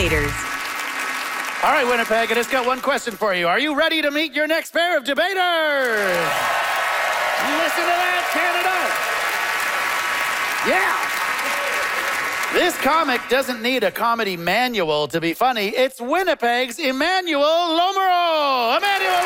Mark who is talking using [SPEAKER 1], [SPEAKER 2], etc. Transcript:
[SPEAKER 1] debaters.
[SPEAKER 2] All right, Winnipeg, I just got one question for you. Are you ready to meet your next pair of debaters? Listen to that, Canada. Yeah. This comic doesn't need a comedy manual to be funny. It's Winnipeg's Emmanuel Lomero. Emmanuel